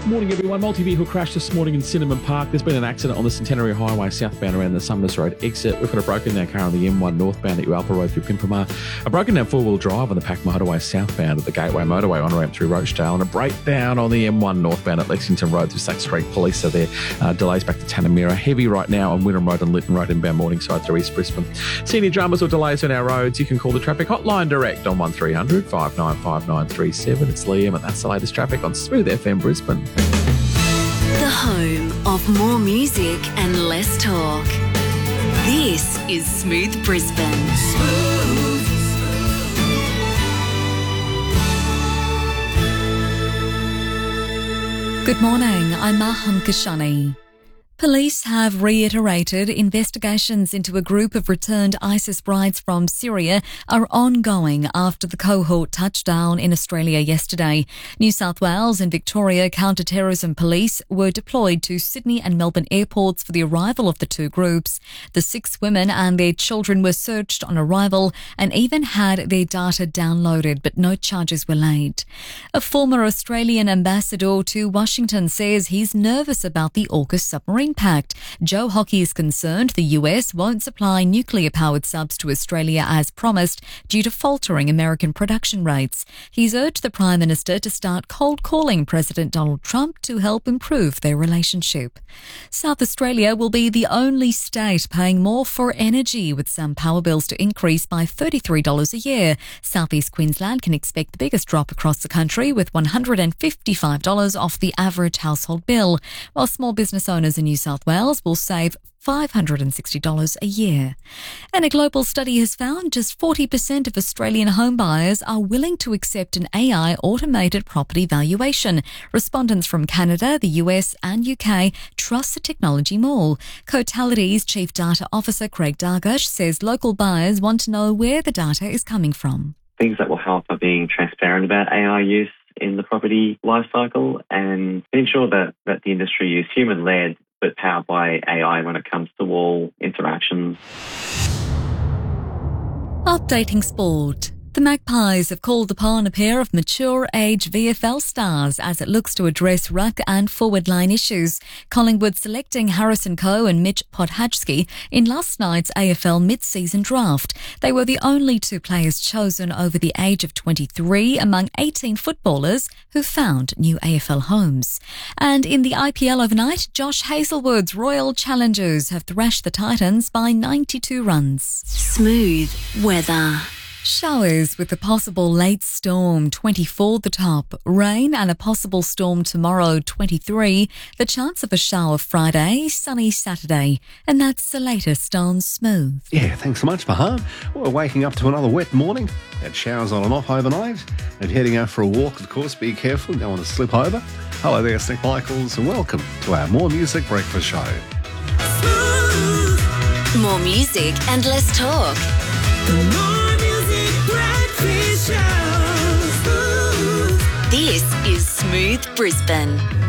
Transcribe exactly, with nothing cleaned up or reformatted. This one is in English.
Morning, everyone. Multi-vehicle crash this morning in Cinnamon Park. There's been an accident on the Centenary Highway southbound around the Summers Road exit. We've got a broken down car on the M one northbound at Ualpa Road through Pimpama. A broken down four-wheel drive on the Pack Motorway southbound at the Gateway Motorway on-ramp through Rochdale. And a breakdown on the M one northbound at Lexington Road through Sack Street. Police are there. Uh, delays back to Tanamira. Heavy right now on Wynnum Road and Lytton Road inbound Morningside through East Brisbane. Senior dramas or delays on our roads, you can call the traffic hotline direct on one three hundred, five nine five nine three seven. It's Liam, and that's the latest traffic on Smooth F M Brisbane. The home of more music and less talk. This is Smooth Brisbane. Smooth. Good morning, I'm Maham Kashani. Police have reiterated investigations into a group of returned ISIS brides from Syria are ongoing after the cohort touched down in Australia yesterday. New South Wales and Victoria counter-terrorism police were deployed to Sydney and Melbourne airports for the arrival of the two groups. The six women and their children were searched on arrival and even had their data downloaded, but no charges were laid. A former Australian ambassador to Washington says he's nervous about the AUKUS submarine pact. Joe Hockey is concerned the U S won't supply nuclear-powered subs to Australia as promised due to faltering American production rates. He's urged the Prime Minister to start cold-calling President Donald Trump to help improve their relationship. South Australia will be the only state paying more for energy, with some power bills to increase by thirty-three dollars a year. South East Queensland can expect the biggest drop across the country, with one hundred fifty-five dollars off the average household bill, while small business owners in New South Wales will save five hundred sixty dollars a year. And a global study has found just forty percent of Australian home buyers are willing to accept an A I automated property valuation. Respondents from Canada, the U S and U K trust the technology more. Cotality's Chief Data Officer Craig Dargash says local buyers want to know where the data is coming from. Things that will help are being transparent about A I use in the property lifecycle and ensure that, that the industry is human-led but powered by A I when it comes to all interactions. Updating sport. The Magpies have called upon a pair of mature-age V F L stars as it looks to address ruck and forward-line issues. Collingwood selecting Harrison Coe and Mitch Podhajski in last night's A F L mid-season draft. They were the only two players chosen over the age of twenty-three among eighteen footballers who found new A F L homes. And in the I P L overnight, Josh Hazelwood's Royal Challengers have thrashed the Titans by ninety-two runs. Smooth weather. Showers with a possible late storm, twenty-four the top. Rain and a possible storm tomorrow, twenty-three. The chance of a shower Friday, sunny Saturday. And that's the latest on Smooth. Yeah, thanks so much, Mahan. We're waking up to another wet morning. Had showers on and off overnight. And heading out for a walk, of course. Be careful, don't want to slip over. Hello there, Nick Michaels, and welcome to our More Music Breakfast Show. Smooth. More music and less talk. This is Smooth Brisbane.